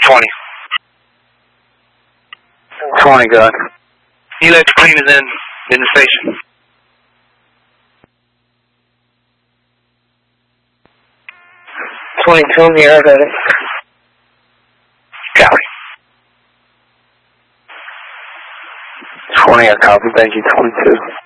20. 20, go ahead. You let the cleaners in the station. Yeah, I got it. Copy. 20, I copy. Thank you, 22.